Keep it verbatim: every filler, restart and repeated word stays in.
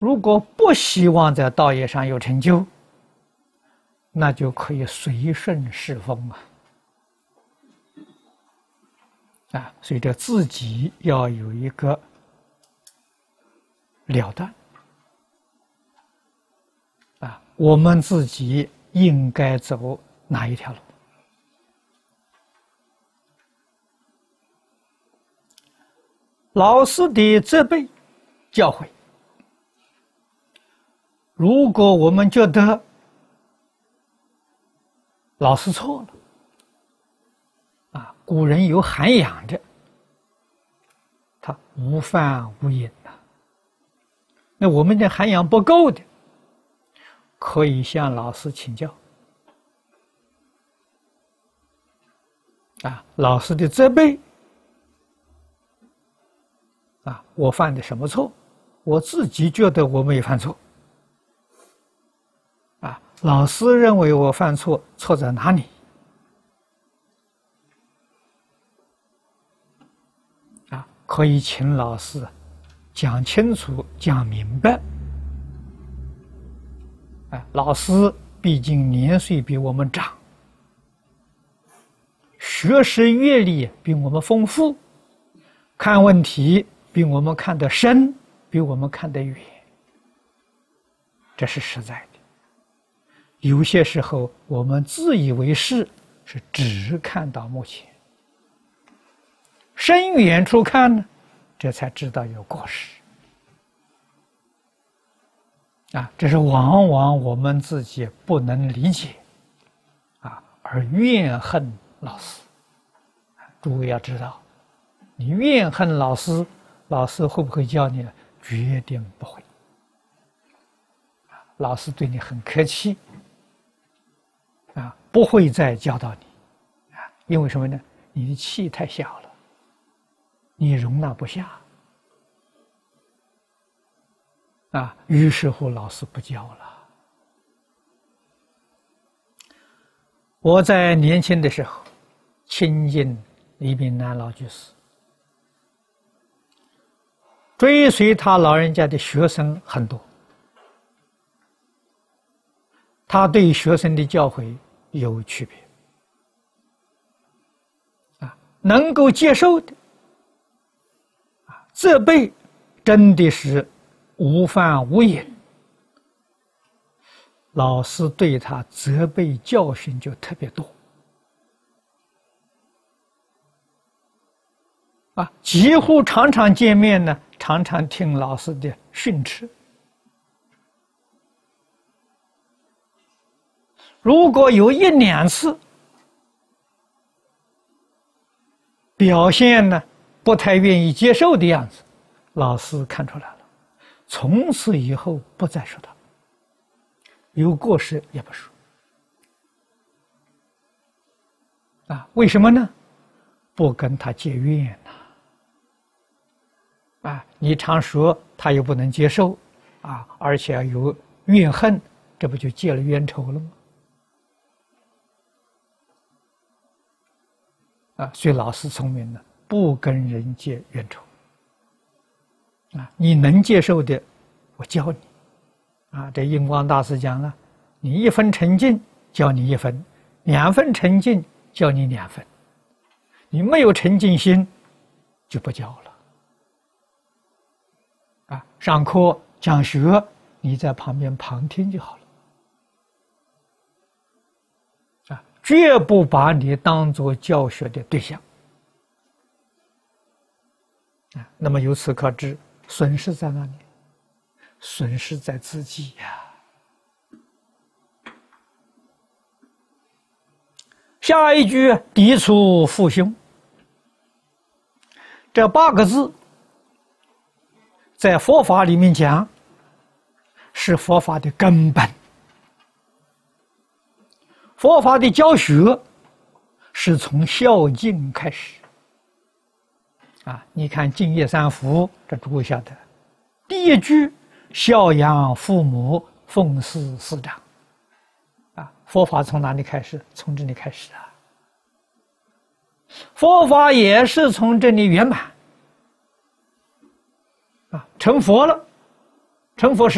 如果不希望在道业上有成就，那就可以随顺世风啊！啊，所以这自己要有一个了断啊，我们自己应该走哪一条路？老师的责备、教诲，如果我们觉得老师错了，啊，古人有涵养的，他无犯无隐呐。那我们的涵养不够的，可以向老师请教。啊，老师的责备，啊，我犯的什么错？我自己觉得我没犯错。啊，老师认为我犯错，错在哪里？啊，可以请老师讲清楚、讲明白。啊，老师毕竟年岁比我们长，学识阅历比我们丰富，看问题比我们看得深，比我们看得远，这是实在的。有些时候我们自以为是，是只看到目前，深远处看呢，这才知道有过失。啊，这是往往我们自己不能理解，啊，而怨恨老师。诸位要知道，你怨恨老师，老师会不会教你呢？决定不会。老师对你很客气，啊，不会再教导你，啊，因为什么呢？你的气太小了，你容纳不下，啊，于是乎老师不教了。我在年轻的时候亲近李炳南老居士，追随他老人家的学生很多，他对学生的教诲有区别，啊，能够接受的，啊，责备真的是无犯无隐，老师对他责备教训就特别多，啊，几乎常常见面呢，常常听老师的训斥。如果有一两次表现呢不太愿意接受的样子，老师看出来了，从此以后不再说他，有过失也不说。啊，为什么呢？不跟他结怨呐。啊，你常说他又不能接受，啊，而且有怨恨，这不就结了冤仇了吗？啊，所以老师聪明呢，不跟人结冤仇。啊，你能接受的，我教你。啊，这印光大师讲了，你一分诚敬，教你一分；两分诚敬，教你两分。你没有诚敬心，就不教了。啊，上课讲学，你在旁边旁听就好了。啊，绝不把你当作教学的对象。啊，那么由此可知，损失在哪里？损失在自己呀。下一句涤除父兄，这八个字在佛法里面讲，是佛法的根本。佛法的教学是从孝敬开始。啊，你看《净业三福》，这诸位晓得，第一句孝养父母，奉事师长。啊，佛法从哪里开始？从这里开始啊。佛法也是从这里圆满。啊，成佛了，成佛是